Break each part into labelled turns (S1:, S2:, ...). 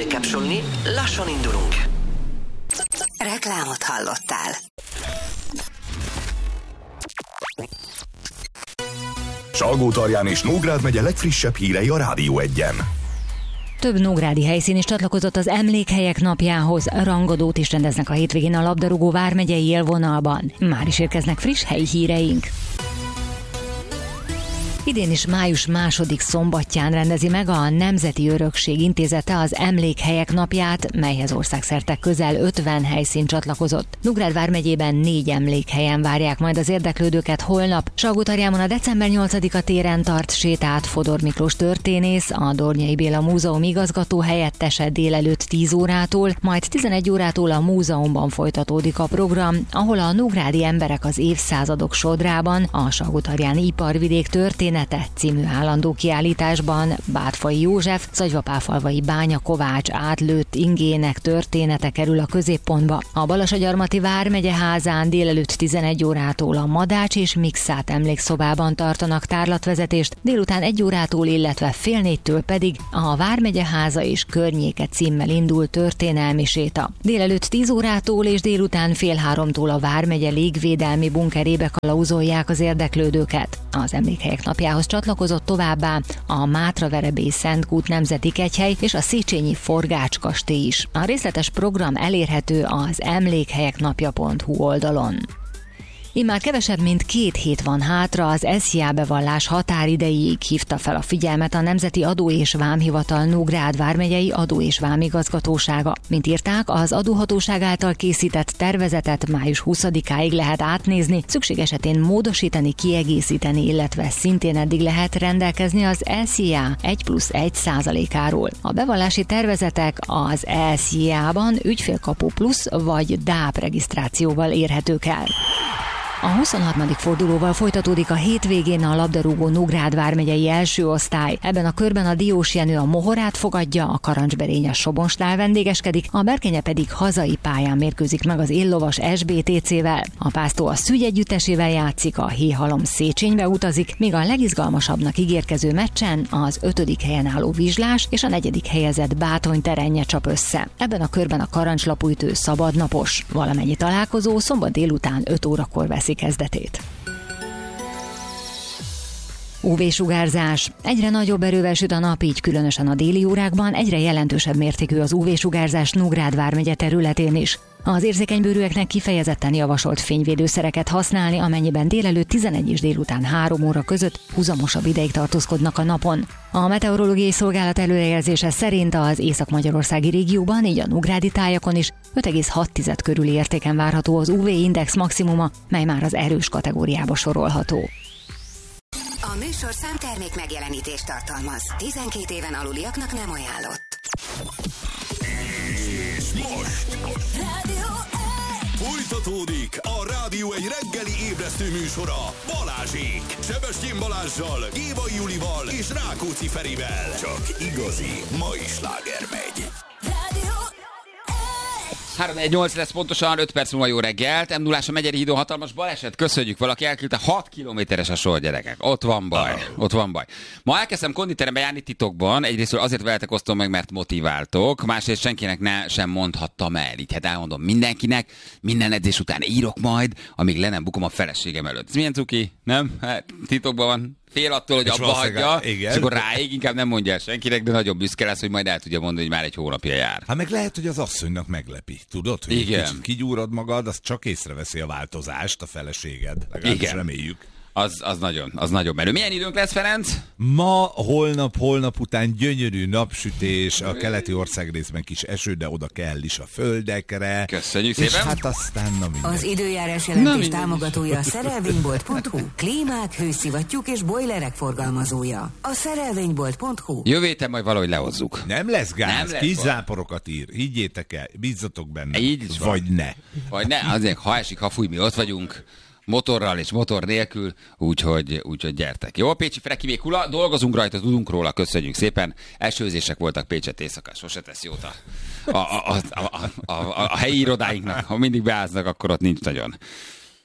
S1: bekapcsolni, lassan indulunk.
S2: Reklámot hallottál.
S3: Salgótarján és Nógrád megye legfrissebb hírei a Rádió 1-en.
S4: Több nógrádi helyszín is csatlakozott az Emlékhelyek napjához. Rangadót is rendeznek a hétvégén a labdarúgó vármegyei élvonalban. Már is érkeznek friss helyi híreink. Idén is május 2. szombatján rendezi meg a Nemzeti Örökség Intézete az Emlékhelyek napját, melyhez országszerte közel 50 helyszín csatlakozott. Nógrád vármegyében 4 emlékhelyen várják majd az érdeklődőket holnap. Salgótarjánban a december 8-a téren tart sétát Fodor Miklós történész, a Dornyai Béla Múzeum igazgató helyettese délelőtt 10 órától, majd 11 órától a múzeumban folytatódik a program, ahol a nógrádi emberek az évszázadok sodrában a Salgótarjáni Iparvidék története című állandó kiállításban Bátfai József, Zagyvapáfalvai Bánya Kovács átlőtt ingének története kerül a középpontba. A Balassagyarmati vármegye házán délelőtt 11 órától a Madács és Mixát emlékszobában tartanak tárlatvezetést, délután 1 órától, illetve fél 4-től pedig a Vármegye háza és környéke címmel indul történelmi séta. Délelőtt 10 órától és délután fél 3-tól a Vármegye légvédelmi bunkerébe kalauzolják az érdeklődőket. Az Emlékhelyek napjához csatlakozott továbbá a Mátraverebély Szentkút Nemzeti Kegyhely és a Széchenyi Forgácskastély is. A részletes program elérhető az emlékhelyeknapja.hu oldalon. Immár kevesebb, mint 2 hét van hátra az SZIA bevallás határidejéig, hívta fel a figyelmet a Nemzeti Adó és Vámhivatal Nógrád vármegyei adó- és vámigazgatósága. Mint írták, az adóhatóság által készített tervezetet május 20-áig lehet átnézni, szükség esetén módosítani, kiegészíteni, illetve szintén eddig lehet rendelkezni az SZIA 1+1%-áról. A bevallási tervezetek az SZIA-ban ügyfélkapu plusz vagy DÁP regisztrációval érhetők el. A 23. fordulóval folytatódik a hétvégén a labdarúgó Nógrád vármegyei első osztály. Ebben a körben a Diós Jenő a Mohorát fogadja, a Karancsberény a Sobonsnál vendégeskedik, a Berkenye pedig hazai pályán mérkőzik meg az Illovas SBTC-vel. A Pásztó a Szügy együttesével játszik, a Héhalom Széchenybe utazik, míg a legizgalmasabbnak ígérkező meccsen az 5. helyen álló Vizslás és a 4. helyezett Bátony Terenje csap össze. Ebben a körben a Karancslapújtő szabadnapos. Valamennyi találkozó szombat délután 5 órakor veszi kezdetét. UV-sugárzás. Egyre nagyobb erővel süt a nap, így különösen a déli órákban egyre jelentősebb mértékű az UV-sugárzás Nógrád vármegye területén is. Az érzékenybőrűeknek kifejezetten javasolt fényvédőszereket használni, amennyiben délelőtt 11 és délután 3 óra között huzamosabb ideig tartózkodnak a napon. A meteorológiai szolgálat előrejelzése szerint az észak-magyarországi régióban, így a nógrádi tájakon is 5,6 körüli értéken várható az UV-index maximuma, mely már az erős kategóriába sorolható.
S2: A műsor számtermék megjelenítést tartalmaz. 12 éven aluliaknak nem ajánlott.
S3: És most
S2: Rádió
S3: folytatódik a Rádió egy reggeli ébresztő műsora Balázsék. Sebestyén Balázssal, Gévai Julival és Rákóczi Ferivel. Csak igazi mai sláger megy.
S5: 3-1-8 lesz pontosan, 5 perc múlva jó reggelt. M0-ás a Megyeri hídon hatalmas baleset, köszönjük, valaki elküldte, 6 kilométeres a sor, gyerekek. Ott van baj. Ma elkezdtem konditerembe járni titokban, egyrésztről azért veletek osztom meg, mert motiváltok, másrészt senkinek sem mondhattam el. Így hát elmondom mindenkinek, minden edzés után írok majd, amíg le nem bukom a feleségem előtt. Ez milyen cuki? Nem? Hát, titokban van. Fél attól, hogy abba hagyja, és akkor ráig inkább nem mondja el senkinek, de nagyon büszke lesz, hogy majd el tudja mondani, hogy már egy hónapja jár.
S6: Hát meg lehet, hogy az asszonynak meglepi. Tudod, hogy
S5: igen.
S6: Kicsit kigyúrod magad, az csak észreveszi a változást a feleséged. Legalábbis reméljük.
S5: Az nagyon menő. Milyen időnk lesz, Ferenc?
S6: Ma, holnap után gyönyörű napsütés, a keleti országrészben kis eső, de oda kell is a földekre.
S5: Köszönjük
S6: és
S5: szépen.
S6: hát aztán
S2: Az időjárás jelentés támogatója a szerelvénybolt.hu. Klímák, hőszivattyúk és bojlerek forgalmazója. A szerelvénybolt.hu.
S5: Jövő héten majd valahogy lehozzuk.
S6: Nem lesz gáz,
S5: Nem lesz
S6: kis
S5: baj.
S6: záporokat ír. Higgyétek el, bízzatok benne.
S5: Így is van.
S6: Vagy ne.
S5: Vagy ne, azért ha esik, ha fúj, mi ott vagyunk. Motorral és motor nélkül, úgyhogy gyertek. Jó, Pécsi Freki még hula, dolgozunk rajta, tudunk róla, köszönjük szépen. Esőzések voltak Pécset éjszaka, sose tesz jót a helyi irodáinknak, ha mindig beáznak, akkor ott nincs nagyon.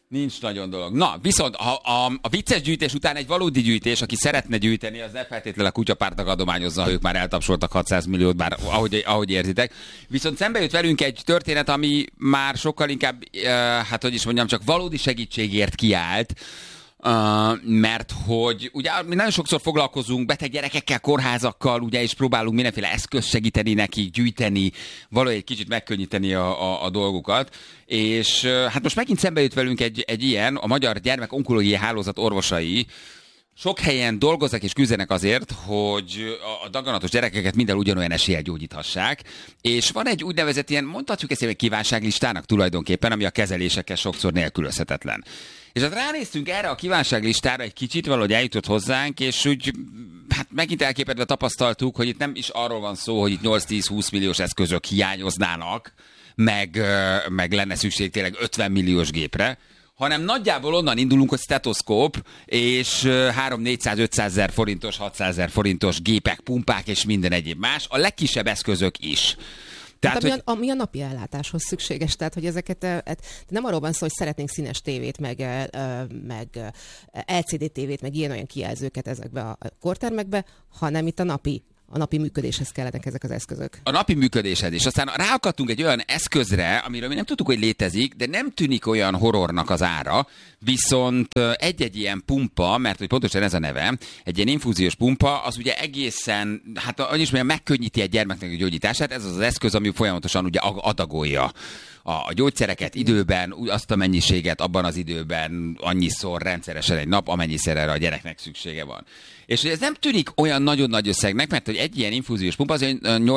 S5: Nincs nagyon dolog. Na, viszont a vicces gyűjtés után egy valódi gyűjtés, aki szeretne gyűjteni, az ne feltétlenül a kutyapártnak adományozza, ha ők már eltapsoltak 600 milliót, bár ahogy érzitek. Viszont szembe jött velünk egy történet, ami már sokkal inkább, csak valódi segítségért kiállt, mert hogy ugye mi nagyon sokszor foglalkozunk beteg gyerekekkel, kórházakkal, ugye, és próbálunk mindenféle eszközt segíteni nekik, gyűjteni, valahogy egy kicsit megkönnyíteni a dolgukat. És hát most megint szembe jött velünk egy ilyen, a Magyar Gyermekonkológiai Hálózat orvosai sok helyen dolgoznak és küzdenek azért, hogy a daganatos gyerekeket minden ugyanolyan eséllyel gyógyíthassák, és van egy úgynevezett ilyen, mondhatjuk ezt egy kívánságlistának tulajdonképpen, ami a kezelésekkel sokszor nélkülözhetetlen. És hát ránéztünk erre a kívánságlistára egy kicsit, valahogy eljutott hozzánk, és úgy hát megint elképedve tapasztaltuk, hogy itt nem is arról van szó, hogy itt 8-10-20 milliós eszközök hiányoznának, meg lenne szükség tényleg 50 milliós gépre, hanem nagyjából onnan indulunk, hogy stetoszkóp, és 300-400-500 ezer forintos, 600 ezer forintos gépek, pumpák és minden egyéb más, a legkisebb eszközök is. Tehát,
S7: ami a napi ellátáshoz szükséges, tehát hogy ezeket nem arról van szó, hogy szeretnénk színes tévét, meg LCD tévét, meg ilyen-olyan kijelzőket ezekbe a kortermekbe, hanem itt a napi működéshez kellenek ezek az eszközök. A
S5: napi működéshez is. Aztán ráakadtunk egy olyan eszközre, amiről mi nem tudtuk, hogy létezik, de nem tűnik olyan horrornak az ára, viszont egy-egy ilyen pumpa, mert hogy pontosan ez a neve, egy ilyen infúziós pumpa, az ugye egészen, hát annyis mondjam, megkönnyíti egy gyermeknek a gyógyítását, ez az eszköz, ami folyamatosan ugye adagolja a gyógyszereket időben, azt a mennyiséget abban az időben annyiszor rendszeresen egy nap, amennyiszer erre a gyereknek szüksége van. És ez nem tűnik olyan nagyon nagy összegnek, mert hogy egy ilyen infúziós pumpa az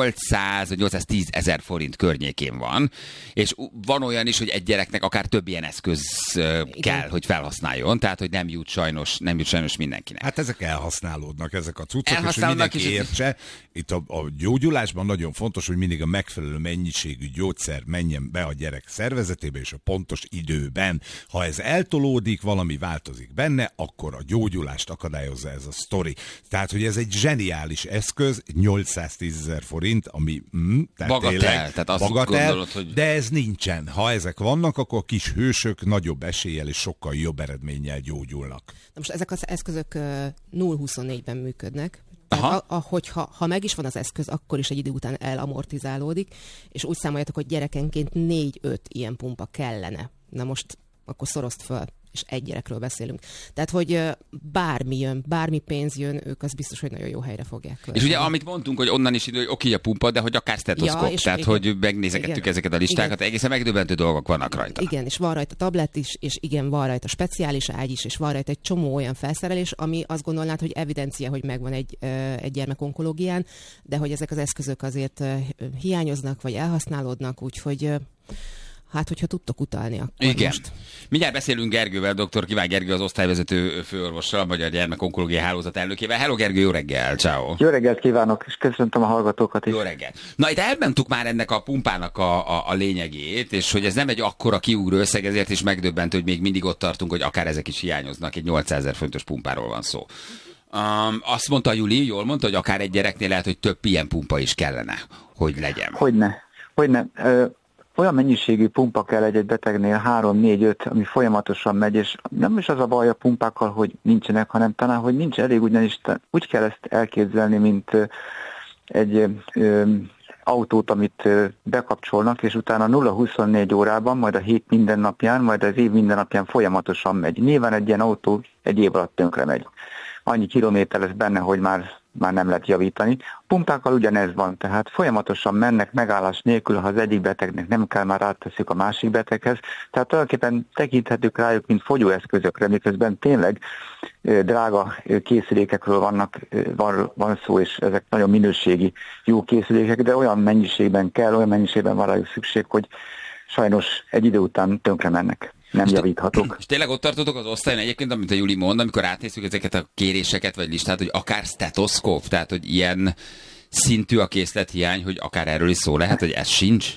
S5: 800-810 ezer forint környékén van, és van olyan is, hogy egy gyereknek akár több ilyen eszköz kell, hogy felhasználjon, tehát hogy nem jut sajnos mindenkinek.
S6: Hát ezek elhasználódnak, ezek a cuccok, és hogy mindenki értse. Itt a gyógyulásban nagyon fontos, hogy mindig a megfelelő mennyiségű gyógyszer menjen be a gyerek szervezetébe, és a pontos időben. Ha ez eltolódik, valami változik benne, akkor a gyógyulást akadályozza ez a sztori. Tehát, hogy ez egy zseniális eszköz, 810 ezer forint, ami
S5: tehát azt gondolod, hogy...
S6: de ez nincsen. Ha ezek vannak, akkor a kis hősök nagyobb eséllyel és sokkal jobb eredménnyel gyógyulnak.
S7: Na most ezek az eszközök 0-24-ben működnek. Tehát, ha meg is van az eszköz, akkor is egy idő után elamortizálódik, és úgy számoljátok, hogy gyerekenként 4-5 ilyen pumpa kellene. Na most akkor szorozd föl, és egy gyerekről beszélünk. Tehát, hogy bármi pénz jön, ők az biztos, hogy nagyon jó helyre fogják költeni.
S5: És ugye, amit mondtunk, hogy onnan is idő, hogy oké a pumpa, de hogy akár stetoszkóp. Ja, tehát, igen, hogy megnézegettük ezeket a listákat, egészen megdöbbentő dolgok vannak rajta.
S7: Igen, és van rajta tablet is, és igen, van rajta speciális ágy is, és van rajta egy csomó olyan felszerelés, ami azt gondolnád, hogy evidencia, hogy megvan egy gyermekonkológián, de hogy ezek az eszközök azért hiányoznak, vagy elhasználódnak, úgyhogy... Hát, hogyha tudtok utalni, akkor
S5: igen.
S7: Most.
S5: Mindjárt beszélünk Gergővel, dr. Kivág Gergő, az osztályvezető főorvossal, a Magyar Gyermekonkológiai Hálózat elnökével. Hello Gergő, jó reggel, ciao.
S8: Jó reggelt kívánok, és köszöntöm a hallgatókat is.
S5: Jó reggel. Na, itt elmentük már ennek a pumpának a lényegét, és hogy ez nem egy akkora kiugró összeg, ezért is megdöbbentő, hogy még mindig ott tartunk, hogy akár ezek is hiányoznak, egy 800 ezer forintos pumpáról van szó. Azt mondta Juli, jól mondta, hogy akár egy gyereknél lehet, hogy több ilyen pumpa is kellene, hogy legyen.
S8: Hogyne. Olyan mennyiségű pumpa kell egy betegnél, 3-4-5, ami folyamatosan megy, és nem is az a baj a pumpákkal, hogy nincsenek, hanem talán, hogy nincs elég, ugyanis úgy kell ezt elképzelni, mint egy autót, amit bekapcsolnak, és utána 0-24 órában, majd a hét minden napján, majd az év minden napján folyamatosan megy. Nyilván egy ilyen autó egy év alatt tönkre megy. Annyi kilométer lesz benne, hogy már nem lehet javítani. A pumpákkal ugyanez van, tehát folyamatosan mennek megállás nélkül, ha az egyik betegnek nem kell, már átteszik a másik beteghez. Tehát tulajdonképpen tekinthetők rájuk, mint fogyóeszközökre, miközben tényleg drága készülékekről van szó, és ezek nagyon minőségi jó készülékek, de olyan mennyiségben van rájuk szükség, hogy sajnos egy idő után tönkre mennek. Nem javíthatók.
S5: És tényleg ott tartotok az osztályon egyébként, amit a Juli mond, amikor átnézzük ezeket a kéréseket vagy listát, hogy akár stetoszkóp, tehát hogy ilyen szintű a készlethiány, hogy akár erről is szó lehet, hogy ez sincs?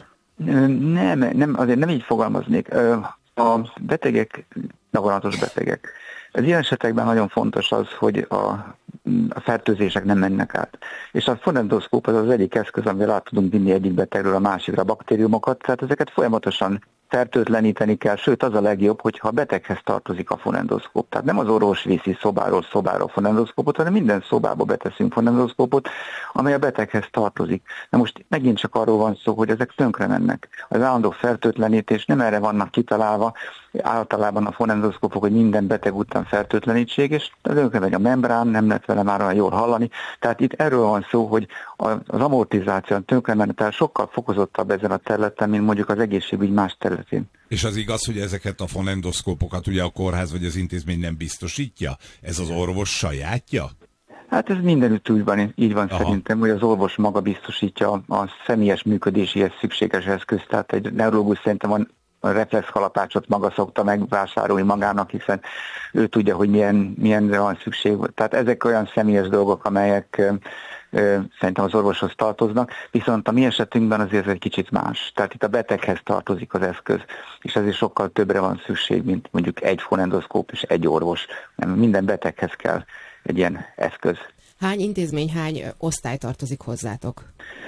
S8: Nem, azért nem így fogalmaznék. A betegek, daganatos betegek. Az ilyen esetekben nagyon fontos az, hogy a fertőzések nem mennek át. És a fonendoszkóp az egyik eszköz, amivel át tudunk vinni egyik betegről a másikra a baktériumokat, tehát ezeket folyamatosan fertőtleníteni kell, sőt az a legjobb, hogyha a beteghez tartozik a fonendoszkóp. Tehát nem az orvos viszi szobáról szobára a fonendoszkópot, hanem minden szobába beteszünk fonendoszkópot, amely a beteghez tartozik. Na most megint csak arról van szó, hogy ezek tönkre mennek. Az állandó fertőtlenítés nem erre vannak kitalálva, általában a fonendoszkópok, hogy minden beteg után fertőtlenítség, és tönkre megy a membrán, nem lehet vele már olyan jól hallani. Tehát itt erről van szó, hogy az amortizáció, a tönkremenetel sokkal fokozottabb ezen a területen, mint mondjuk az egészségügy más területén.
S6: És az igaz, hogy ezeket a fonendoszkópokat ugye a kórház vagy az intézmény nem biztosítja? Ez az orvos sajátja?
S8: Hát ez mindenütt így van szerintem, hogy az orvos maga biztosítja a személyes működéséhez szükséges eszközt. Tehát egy neurológus szerintem a reflexkalapácsot maga szokta megvásárolni magának, hiszen ő tudja, hogy milyenre van szükség. Tehát ezek olyan személyes dolgok, amelyek szerintem az orvoshoz tartoznak, viszont a mi esetünkben azért egy kicsit más. Tehát itt a beteghez tartozik az eszköz, és ezért sokkal többre van szükség, mint mondjuk egy fonendoszkóp és egy orvos. Minden beteghez kell egy ilyen eszköz.
S7: Hány intézmény, hány osztály tartozik hozzátok?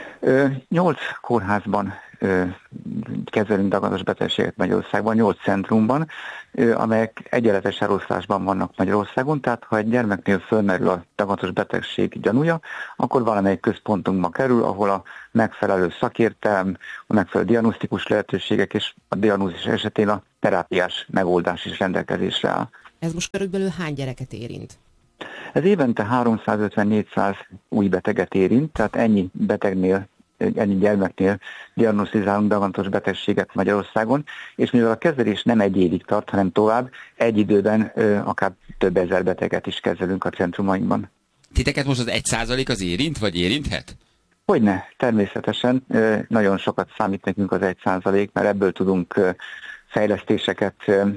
S8: 8 kórházban kezelünk daganatos betegséget Magyarországban, 8 centrumban, amelyek egyenletes eloszlásban vannak Magyarországon, tehát ha egy gyermeknél fölmerül a daganatos betegség gyanúja, akkor valamelyik központunkba kerül, ahol a megfelelő szakértelem, a megfelelő diagnosztikus lehetőségek és a diagnózis esetén a terápiás megoldás is rendelkezésre áll.
S7: Ez most körülbelül hány gyereket érint?
S8: Ez évente 350-400 új beteget érint, tehát ennyi gyermeknél diagnosztizálunk daganatos betegséget Magyarországon, és mivel a kezelés nem egy évig tart, hanem tovább, egy időben akár több ezer beteget is kezelünk a centrumainkban.
S5: Titeket most az 1% az érint, vagy érinthet?
S8: Hogyne, természetesen nagyon sokat számít nekünk az 1%, mert ebből tudunk fejlesztéseket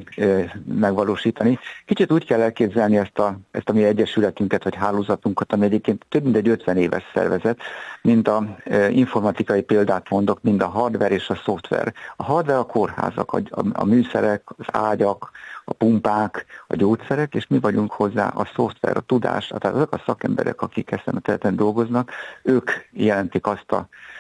S8: megvalósítani. Kicsit úgy kell elképzelni ezt a mi egyesületünket, vagy hálózatunkat, ami egyébként több mint egy 50 éves szervezet, mint a informatikai példát mondok, mind a hardware és a szoftver. A hardware a kórházak, a műszerek, az ágyak, a pumpák, a gyógyszerek, és mi vagyunk hozzá a szoftver, a tudás, tehát azok a szakemberek, akik ezen a területen dolgoznak, ők jelentik azt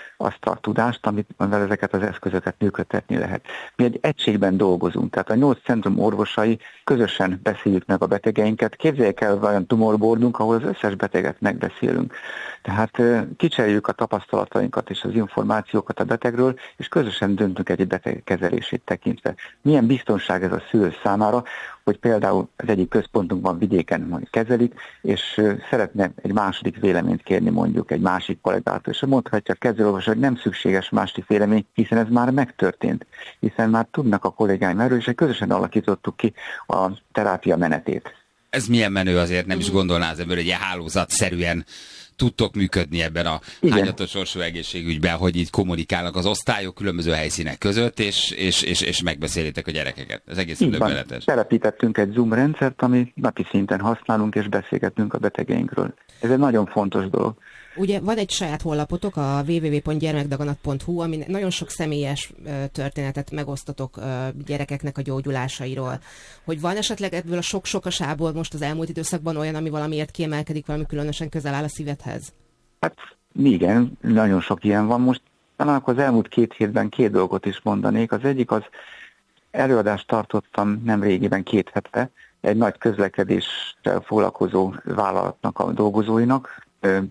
S8: a tudást, amivel ezeket az eszközöket működtetni lehet. Mi egy egységben dolgozunk, tehát a 8 centrum orvosai közösen beszéljük meg a betegeinket. Képzeljék el olyan tumorboardunk, ahol az összes beteget megbeszélünk. Tehát kicseréljük a tapasztalatainkat és az információkat a betegről, és közösen döntünk egy beteg kezelését tekintve. Milyen biztonság ez a szülő számára, hogy például az egyik központunkban vidéken majd kezelik, és szeretne egy második véleményt kérni mondjuk egy másik kollégától, és mondhatja a kezelőorvos, hogy nem szükséges másik vélemény, hiszen ez már megtörtént, hiszen már tudnak a kollégáim erről, és közösen alakítottuk ki a terápia menetét.
S5: Ez milyen menő, azért nem is gondolná az ember, hogy ilyen hálózatszerűen tudtok működni ebben a hányatos sorsú egészségügyben, hogy így kommunikálnak az osztályok különböző helyszínek között, és megbeszélitek a gyerekeket. Ez egészen döbbenetes.
S8: Telepítettünk egy Zoom rendszert, amit napi szinten használunk, és beszélgetünk a betegeinkről. Ez egy nagyon fontos dolog.
S7: Ugye van egy saját honlapotok, a www.gyermekdaganat.hu, ami nagyon sok személyes történetet megosztotok gyerekeknek a gyógyulásairól. Hogy van esetleg ebből a sok-sokasából most az elmúlt időszakban olyan, ami valamiért kiemelkedik, valami különösen közel áll a szívedhez?
S8: Hát igen, nagyon sok ilyen van. Most talán akkor az elmúlt 2 hétben 2 dolgot is mondanék. Az egyik az előadást tartottam nem régiben 2 hete egy nagy közlekedéssel foglalkozó vállalatnak a dolgozóinak,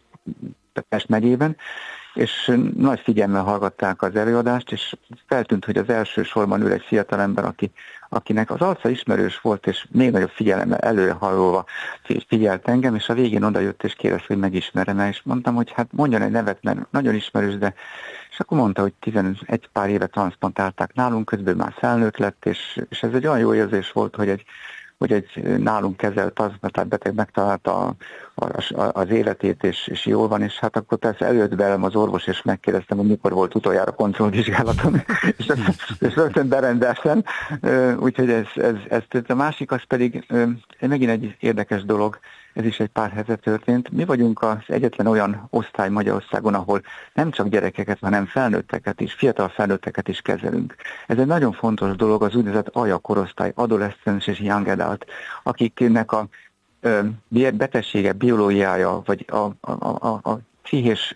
S8: Pest megyében, és nagy figyelemmel hallgatták az előadást, és feltűnt, hogy az első sorban ül egy fiatalember, akinek az arca ismerős volt, és még nagyobb figyelemmel előrehajolva figyelt engem, és a végén odajött és kérdezte, hogy megismerem-e, és mondtam, hogy hát mondjon egy nevet, mert nagyon ismerős, de és akkor mondta, hogy 11 pár éve transzplantálták nálunk, közben már felnőtt lett, és ez egy olyan jó érzés volt, hogy egy nálunk kezelt transzplantált beteg megtalálta az életét, és jól van, és hát akkor persze előtt velem az orvos, és megkérdeztem, hogy mikor volt utoljára kontrollvizsgálatom, és rögtön berendeltem, úgyhogy ez a másik, az pedig megint egy érdekes dolog, ez is egy pár hete történt. Mi vagyunk az egyetlen olyan osztály Magyarországon, ahol nem csak gyerekeket, hanem felnőtteket is, fiatal felnőtteket is kezelünk. Ez egy nagyon fontos dolog, az úgynevezett AJA korosztály, adolescence és young adult, akiknek a betegsége, biológiája, vagy a pszichés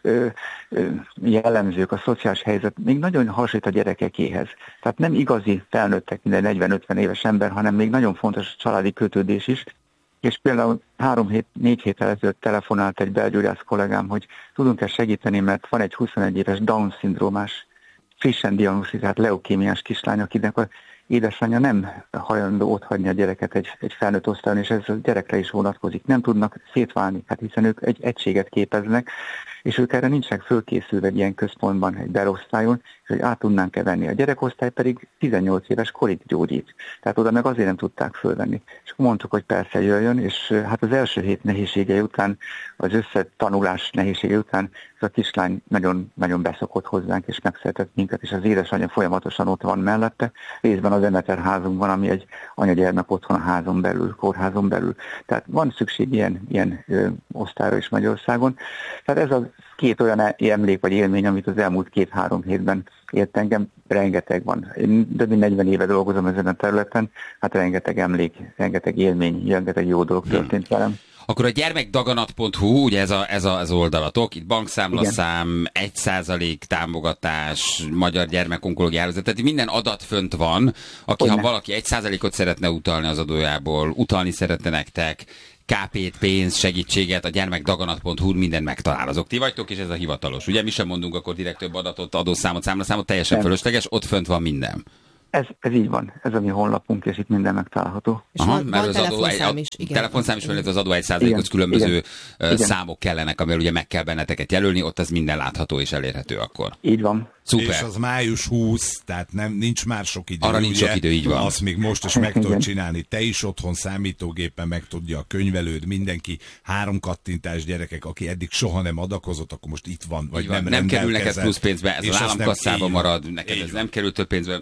S8: jellemzők, a szociális helyzet még nagyon hasonlít a gyerekekéhez. Tehát nem igazi felnőttek minden 40-50 éves ember, hanem még nagyon fontos a családi kötődés is. És például 3-4 héttel ezelőtt telefonált egy belgyógyász kollégám, hogy tudunk-e segíteni, mert van egy 21 éves Down-szindrómás, frissen diagnosztizált leukémiás kislány, akinek az édesanyja nem hajlandó otthagyni a gyereket egy felnőtt osztályon, és ez a gyerekre is vonatkozik. Nem tudnak szétválni, hát hiszen ők egy egységet képeznek, és ők erre nincsenek fölkészülve egy ilyen központban, egy berosztályon, és hogy át tudnánk-e venni. A gyerekosztály pedig 18 éves korig gyógyít. Tehát oda meg azért nem tudták fölvenni. És mondtuk, hogy persze jöjjön, és hát az első hét nehézségei után, az összetanulás nehézségei után ez a kislány nagyon, nagyon beszokott hozzánk, és megszeretett minket, és az édesanyja folyamatosan ott van mellette. Részben az Demeter házunkban, ami egy anyagyermek otthon a házon belül, kórházon belül. Tehát van szükség ilyen osztályra is Magyarországon. Tehát ez az 2 olyan emlék vagy élmény, amit az elmúlt 2-3 hétben ért engem, rengeteg van. Én több mint 40 éve dolgozom ezen a területen, hát rengeteg emlék, rengeteg élmény, rengeteg jó dolog történt velem.
S5: Akkor a gyermekdaganat.hu, ugye ez az oldalatok, itt bankszámlaszám, 1% támogatás, Magyar Gyermekonkológiai Hálózat, tehát minden adat fönt van, ha valaki 1%-ot szeretne utalni az adójából, utalni szeretne nektek, KP-t, pénz, segítséget, a gyermekdaganat.hu mindent megtalálozok. Ti vagytok, és ez a hivatalos. Ugye mi sem mondunk akkor direkt több adatot, adószámot, számlaszámot, teljesen fölösleges, ott fönt van minden.
S8: Ez így van, ez a mi honlapunk, és itt minden megtalálható.
S7: És van telefonszám is.
S5: Telefonszám is, mert az adó 1%-ot különböző számok kellenek, amivel ugye meg kell benneteket jelölni, ott az minden látható és elérhető akkor.
S8: Így van.
S6: Szuper. És az május 20, tehát nincs már sok idő.
S5: Arra nincs sok idő, így van.
S6: Azt még most is meg tudod csinálni. Te is otthon számítógépen meg tudja a könyvelőd, mindenki 3 kattintás gyerekek, aki eddig soha nem adakozott, akkor most itt van, vagy
S5: nem kerül neked plusz pénzbe, ez az államkasszában marad, neked ez nem kerül több pénzbe.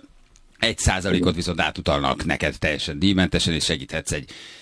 S5: 1%-ot viszont átutalnak neked teljesen díjmentesen, és segíthetsz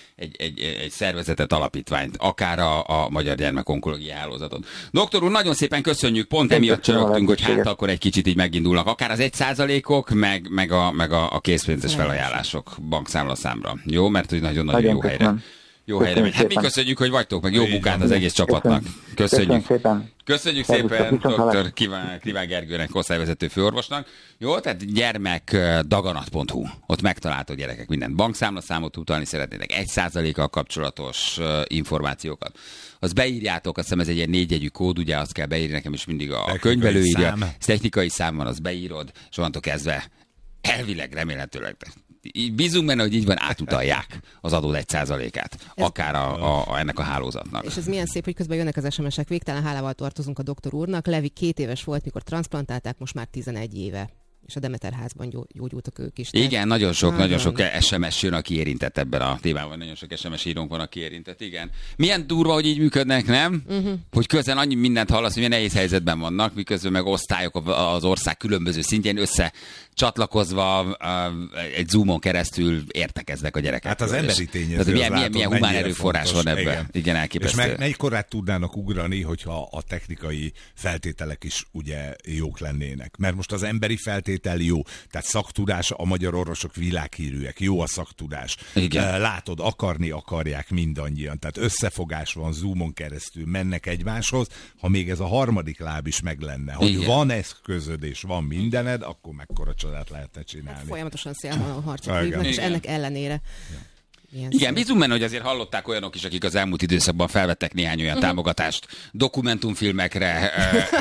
S5: egy szervezetet, alapítványt, akár a Magyar Gyermekonkológiai Hálózatot. Doktor úr, nagyon szépen köszönjük, pont emiatt csörögtünk, hogy hát akkor egy kicsit így megindulnak, akár az 1%-ok, meg a készpénzes felajánlások bankszámlaszámra. Jó, mert hogy nagyon-nagyon jó helyre. Jó helyre megy. Hát mi köszönjük, hogy vagytok, meg jó munkát az egész csapatnak. Köszönjük. Köszönjük szépen dr. Kriván Gergőnek, osztályvezető főorvosnak. Jó, tehát gyermekdaganat.hu. Ott megtaláltok gyerekek mindent. Bankszámlaszámot utalni szeretnétek, 1%-kal kapcsolatos információkat. Azt beírjátok, azt hiszem ez egy ilyen 4 jegyű kód, ugye azt kell beírni, nekem is mindig a könyvelő írja. Ez technikai szám van, azt beírod, és onnantól kezdve elvileg, remélhetőleg bízunk benne, hogy így van, átutalják az adód 1%-át, akár ennek a hálózatnak.
S7: És ez milyen szép, hogy közben jönnek az SMS-ek, végtelen hálával tartozunk a doktor úrnak. Levi 2 éves volt, mikor transplantálták, most már 11 éve. És a Demeter házban gyógyultak ők is.
S5: Igen, nagyon sok SMS jön, aki érintett ebben a témában. Nagyon sok SMS írónk van, aki érintett, igen. Milyen durva, hogy így működnek, nem? Hogy közben annyi mindent hallasz, hogy milyen nehéz helyzetben vannak, miközben meg osztályok az ország különböző szintjén összecsatlakozva egy Zoomon keresztül értekeznek a gyerekek.
S6: Hát az emberi tényező.
S5: Milyen humán erőforrás van ebben. Igen, elképesztő.
S6: És melyikkorát tudnának ugrani, hogyha a technikai feltételek is ugye jók lennének. Mert most az emberi feltétel jó, tehát szaktudás, a magyar orvosok világhírűek, jó a szaktudás. Igen. Látod, akarják mindannyian, tehát összefogás van, Zoomon keresztül mennek egymáshoz, ha még ez a harmadik láb is meg lenne, hogy igen, van eszközöd és van mindened, akkor mekkora csodát lehetne csinálni. Hát
S7: folyamatosan szélvonalon harcot vívnak, és ennek ellenére.
S5: Igen, bízunk benne, hogy azért hallották olyanok is, akik az elmúlt időszakban felvettek néhány olyan támogatást dokumentumfilmekre,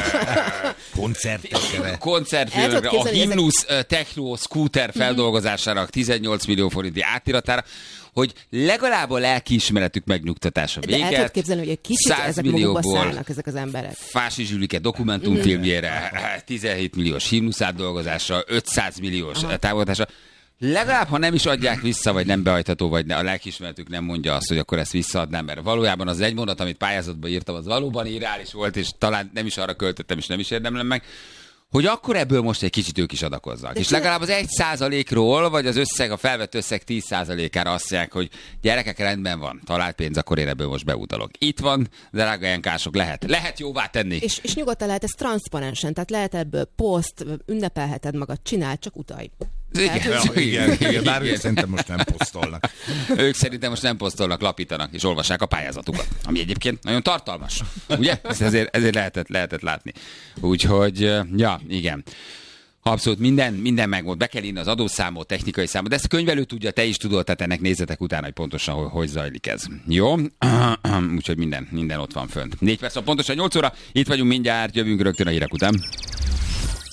S5: koncertfilmekre, a Himnusz Techno Scooter feldolgozására, 18 millió forinti átiratára, hogy legalább a lelkiismeretük megnyugtatása véget.
S7: De el tudod képzelni, hogy egy kicsit ezek magukba szállnak ezek az emberek.
S5: Fási Zsülike dokumentumfilmjére, 17 milliós Himnusz átdolgozásra, 500 milliós támogatásra. Legalább, ha nem is adják vissza, vagy nem behajtható, vagy a lelkiismeretük nem mondja azt, hogy akkor ezt visszaadnám, mert valójában az egy mondat, amit pályázatba írtam, az valóban irreális volt, és talán nem is arra költöttem, és nem is érdemlem meg, hogy akkor ebből most egy kicsit ők is adakoznak. És legalább az 1%-ról, vagy az összeg, a felvett összeg 10%-ára azt mondják, hogy gyerekek, rendben van, talált pénz, akkor én ebből most beutalok. Itt van, drága Jánkások, lehet jóvá tenni.
S7: És nyugodtan lehet ez transzparensen, tehát lehet ebből poszt, ünnepelheted magad, csinál, csak utalj.
S6: Igen, bár ők szerintem most nem posztolnak.
S5: Ők szerintem most nem posztolnak, lapítanak és olvassák a pályázatukat, ami egyébként nagyon tartalmas. Ugye? Ezért lehetett látni. Úgyhogy, ja, igen. Abszolút minden megmond. Be kell írni az adószámot, technikai számot, de ezt a könyvelő tudja, te is tudod, tehát ennek nézzetek utána, hogy pontosan hogy zajlik ez. Jó? Úgyhogy minden ott van fönt. 4 perc, pontosan 8 óra, itt vagyunk mindjárt, jövünk rögtön a hírek után.